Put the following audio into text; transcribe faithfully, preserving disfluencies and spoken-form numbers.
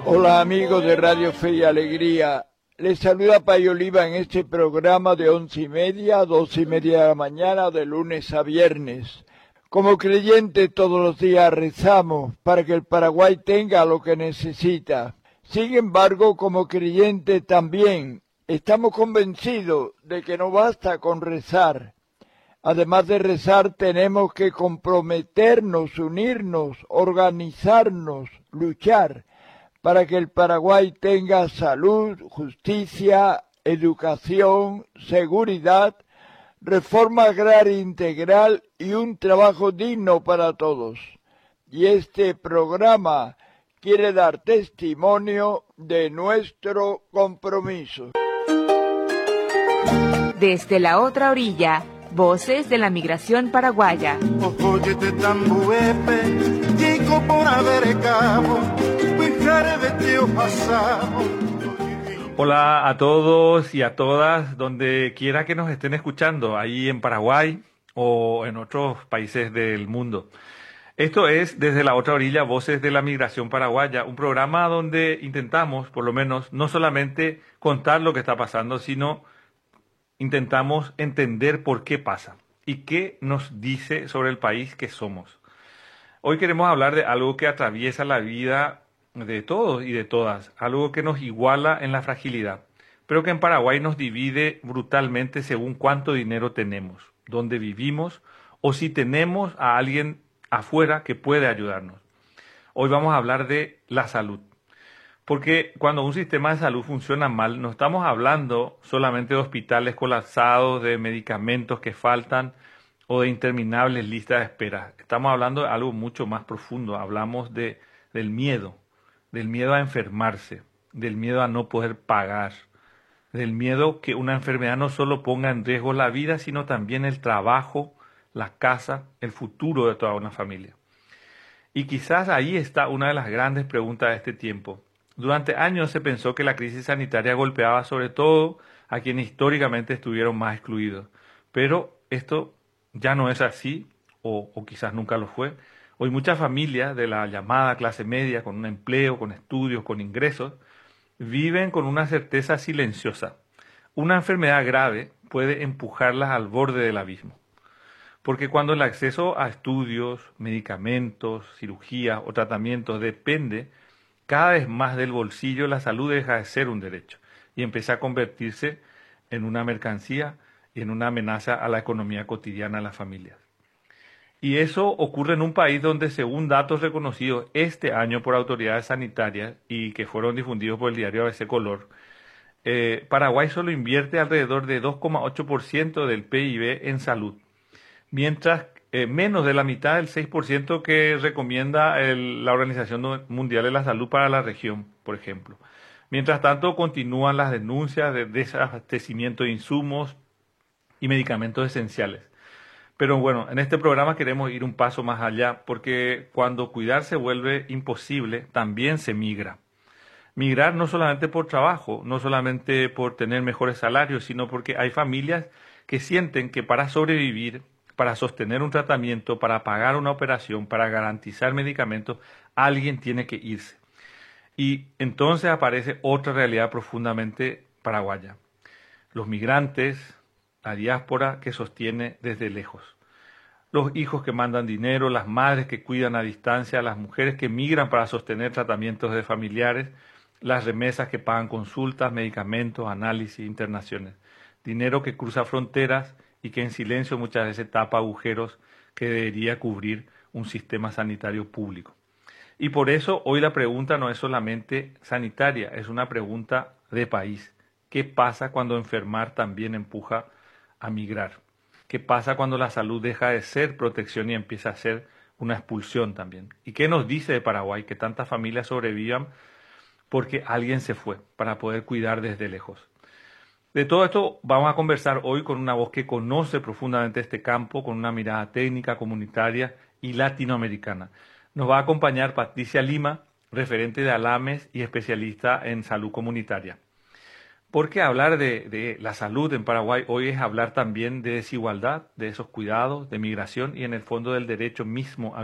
Hola amigos de Radio Fe y Alegría, les saluda Pay Oliva en este programa de once y media a doce y media de la mañana de lunes a viernes. Como creyentes todos los días rezamos para que el Paraguay tenga lo que necesita. Sin embargo, como creyentes también estamos convencidos de que no basta con rezar. Además de rezar, tenemos que comprometernos, unirnos, organizarnos, luchar para que el Paraguay tenga salud, justicia, educación, seguridad, reforma agraria integral y un trabajo digno para todos. Y este programa quiere dar testimonio de nuestro compromiso. Desde la otra orilla, voces de la migración paraguaya. Hola a todos y a todas, donde quiera que nos estén escuchando, ahí en Paraguay o en otros países del mundo. Esto es Desde la otra orilla, voces de la migración paraguaya, un programa donde intentamos, por lo menos, no solamente contar lo que está pasando, sino intentamos entender por qué pasa y qué nos dice sobre el país que somos. Hoy queremos hablar de algo que atraviesa la vida de todos y de todas, algo que nos iguala en la fragilidad, pero que en Paraguay nos divide brutalmente según cuánto dinero tenemos, dónde vivimos o si tenemos a alguien afuera que puede ayudarnos. Hoy vamos a hablar de la salud, porque cuando un sistema de salud funciona mal, no estamos hablando solamente de hospitales colapsados, de medicamentos que faltan o de interminables listas de espera. Estamos hablando de algo mucho más profundo. Hablamos de, del miedo, del miedo a enfermarse, del miedo a no poder pagar, del miedo que una enfermedad no solo ponga en riesgo la vida, sino también el trabajo, la casa, el futuro de toda una familia. Y quizás ahí está una de las grandes preguntas de este tiempo. Durante años se pensó que la crisis sanitaria golpeaba sobre todo a quienes históricamente estuvieron más excluidos. Pero esto ya no es así, o, o quizás nunca lo fue. Hoy muchas familias de la llamada clase media, con un empleo, con estudios, con ingresos, viven con una certeza silenciosa. Una enfermedad grave puede empujarlas al borde del abismo. Porque cuando el acceso a estudios, medicamentos, cirugías o tratamientos depende cada vez más del bolsillo, la salud deja de ser un derecho y empieza a convertirse en una mercancía y en una amenaza a la economía cotidiana de las familias. Y eso ocurre en un país donde, según datos reconocidos este año por autoridades sanitarias y que fueron difundidos por el diario A B C Color, eh, Paraguay solo invierte alrededor de dos coma ocho por ciento del P I B en salud, mientras eh, menos de la mitad del seis por ciento que recomienda el, la Organización Mundial de la Salud para la región, por ejemplo. Mientras tanto, continúan las denuncias de desabastecimiento de insumos y medicamentos esenciales. Pero bueno, en este programa queremos ir un paso más allá, porque cuando cuidar se vuelve imposible, también se migra. Migrar no solamente por trabajo, no solamente por tener mejores salarios, sino porque hay familias que sienten que para sobrevivir, para sostener un tratamiento, para pagar una operación, para garantizar medicamentos, alguien tiene que irse. Y entonces aparece otra realidad profundamente paraguaya. Los migrantes, la diáspora que sostiene desde lejos. Los hijos que mandan dinero, las madres que cuidan a distancia, las mujeres que migran para sostener tratamientos de familiares, las remesas que pagan consultas, medicamentos, análisis, internaciones. Dinero que cruza fronteras y que en silencio muchas veces tapa agujeros que debería cubrir un sistema sanitario público. Y por eso hoy la pregunta no es solamente sanitaria, es una pregunta de país. ¿Qué pasa cuando enfermar también empuja a migrar? ¿Qué pasa cuando la salud deja de ser protección y empieza a ser una expulsión también? ¿Y qué nos dice de Paraguay que tantas familias sobrevivan porque alguien se fue para poder cuidar desde lejos? De todo esto vamos a conversar hoy con una voz que conoce profundamente este campo, con una mirada técnica, comunitaria y latinoamericana. Nos va a acompañar Patricia Lima, referente de Alames y especialista en salud comunitaria. Porque hablar de, de la salud en Paraguay hoy es hablar también de desigualdad, de esos cuidados, de migración y en el fondo del derecho mismo a